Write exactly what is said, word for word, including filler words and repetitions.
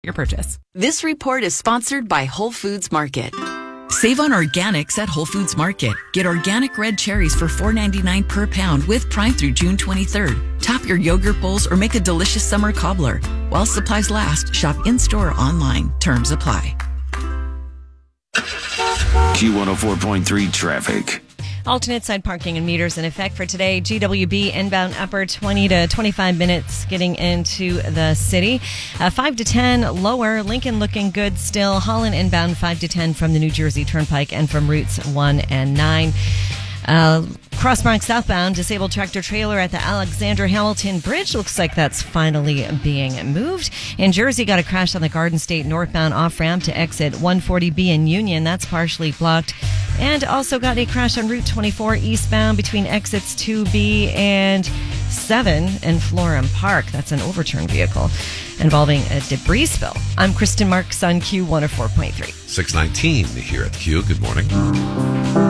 your purchase. This report is sponsored by Whole Foods Market. Save on organics at Whole Foods Market. Get organic red cherries for four ninety-nine per pound with Prime through June twenty-third. Top your yogurt bowls or make a delicious summer cobbler. While supplies last, shop in-store or online. Terms apply. Q one oh four point three traffic. Alternate side parking and meters in effect for today. G W B inbound upper twenty to twenty-five minutes getting into the city. Uh, five to ten lower. Lincoln looking good still. Holland inbound five to ten from the New Jersey Turnpike and from routes one and nine. Uh, Cross Bronx southbound, disabled tractor trailer at the Alexander Hamilton Bridge. Looks like that's finally being moved. In Jersey, got a crash on the Garden State northbound off-ramp to exit one forty B in Union. That's partially blocked. And also got a crash on Route twenty-four eastbound between exits two B and seven in Florham Park. That's an overturned vehicle involving a debris spill. I'm Kristen Marks on Q one oh four point three. six nineteen here at Q. Good morning.